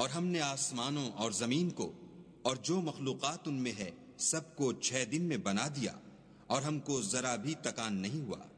और हमने आसमानों और जमीन को और जो मखलूकात उनमें है सबको 6 दिन में बना दिया और हमको जरा भी तकान नहीं हुआ।